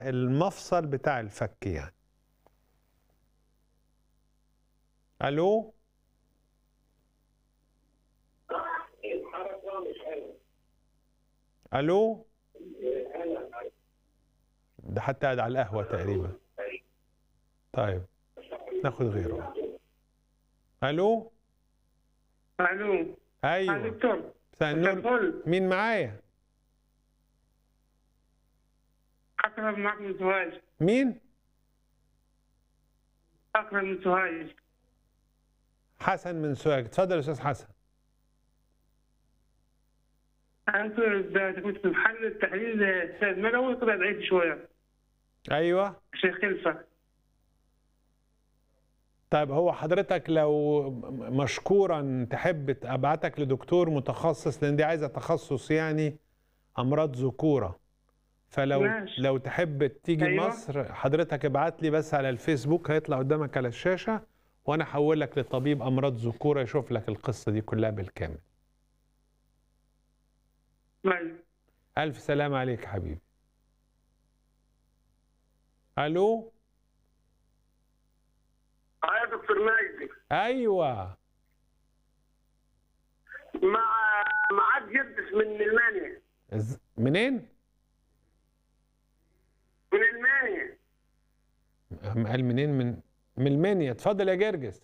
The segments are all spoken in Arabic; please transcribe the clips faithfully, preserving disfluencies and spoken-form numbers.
المفصل بتاع الفك يعني. الو الو ده حتى قاعد على القهوة تقريبا. طيب ناخد غيره. الو الو ايوه يا دكتور. مساء النور، مين معايا؟ اكرم معك من سوهاج. مين؟ اكرم من سوهاج. حسن من سوهاج، اتفضل يا استاذ حسن. انت كنت في محل التحليل السيد ملوي، طلع بعيد شويه. ايوه الشيخ خلفه. طيب هو حضرتك لو مشكورا تحب ابعتك لدكتور متخصص، لان دي عايزه تخصص يعني امراض ذكوره، فلو ماشي. لو تحب تيجي أيوة. مصر حضرتك ابعت لي بس على الفيسبوك، هيطلع قدامك على الشاشه وانا احولك لطبيب امراض ذكوره يشوف لك القصه دي كلها بالكامل. ماشي. الف سلام عليك حبيبي. الو اه يا دكتور ماجدي. ايوه مع معاد جدس من المانيا. إز- منين؟ من المانيا. قال منين؟ من من المنيا. اتفضل يا جرجس.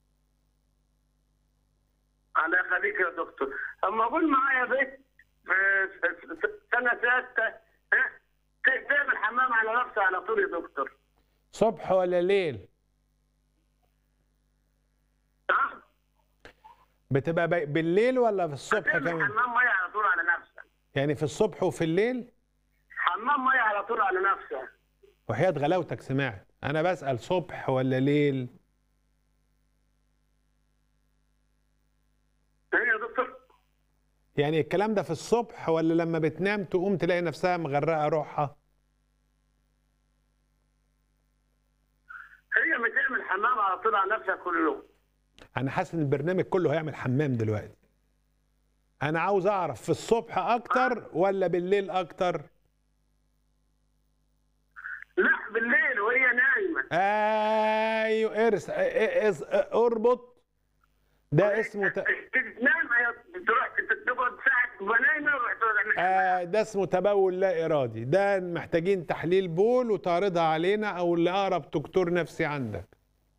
على خليك يا دكتور. اما اقول معايا بيت في سنه سته، ها كيف تعمل حمام على نفسه على طول يا دكتور؟ صبح ولا ليل؟ ها؟ بتبقى بي- بالليل ولا في الصبح تعمل كمان؟ حمام ميه على طول على نفسه. يعني في الصبح وفي الليل؟ حمام ميه على طول على نفسه. وحياة غلاوتك سمعت، انا بسأل صبح ولا ليل؟ ايه يا دكتور؟ يعني الكلام ده في الصبح ولا لما بتنام تقوم تلاقي نفسها مغرقة روحها؟ هي بتعمل حمام على طول على نفسها كل يوم. انا حاسس ان البرنامج كله هيعمل حمام دلوقتي. انا عاوز اعرف في الصبح اكتر ولا بالليل اكتر؟ لا بالليل وهي نايمه. ايوه ارس ارس اربط. ده اسمه ت... تنام، هي تروح تقعد ساعه تبقى نايمه وتروح تعمل حمام. آه ده اسمه تبول لا ارادي، ده محتاجين تحليل بول وتعرضها علينا او لاقرب دكتور نفسي عندك.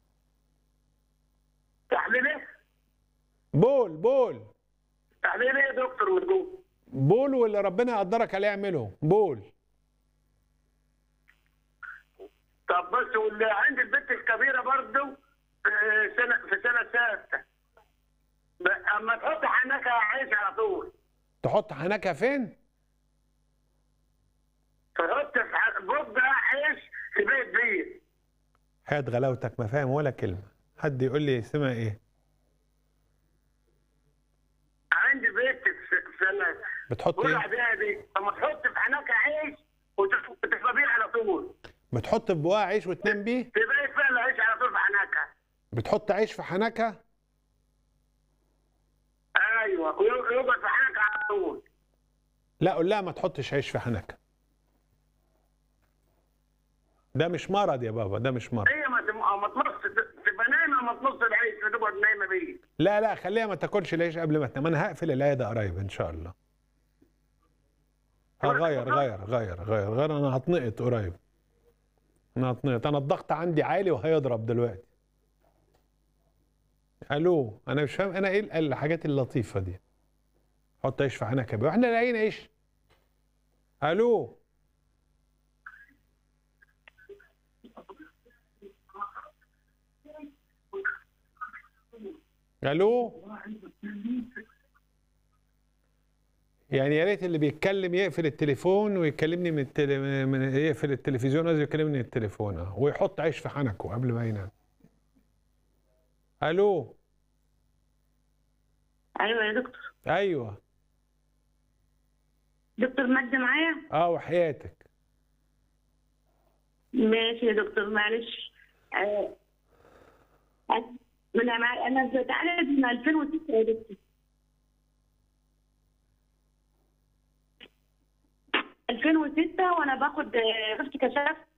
تحليل ايه؟ بول بول تحليل ايه يا دكتور وتقول؟ بول واللي ربنا يقدرك عليه اعمله بول. طب بس واللي عند البنت الكبيره برضه آه، سنه في سنه سادسه، ب- اما تحط حنكه عيش على طول. تحط حنكها فين؟ تحط في ح- بوب عيش في بيت بيت. حياة غلاوتك ما فاهم ولا كلمة. حد يقول لي اسمها ايه؟ عندي بيت في في سنه بتحط اولى ايه؟ اعدادي، اما تحط في حنكه عيش وتشرب بيه على طول. بتحط في بقها عيش وتنام بيه؟ في بيت فعلا عيش على طول في حنكه. بتحط عيش في حنكها؟ ايوه ويقعد في حنكه على طول. لا قول لها ما تحطش عيش في حنكها. ده مش مرض يا بابا، ده مش مرض. هي ما تم- ما تمص تبقى نايمه، ما تمص العيش وتقعد نايمه بيه. لا لا خليها ما تاكلش العيش قبل ما تنام. انا هقفل العياده قريب ان شاء الله. هغير غير غير غير غير انا هتنقط قريب. انا هتنقط، انا الضغط عندي عالي وهيضرب دلوقتي. الو انا مش فاهم انا ايه الحاجات اللطيفه دي. حط عيش في حنكها بيه واحنا لاقيين عيش. الو الو يعني يا ريت اللي بيتكلم يقفل التليفون ويكلمني من, التل... من يقفل التلفزيون قصدي يكلمني من التليفون اه ويحط عيش في حنكه قبل ما ينام. الو ايوه يا دكتور. ايوه دكتور مجدي معايا؟ اه وحياتك. ماشي يا دكتور معلش. آه، انا مع... انا بتعالج من ألفين وستة يا دكتور. ألفين وستة وانا باخد آه، رحت كشفت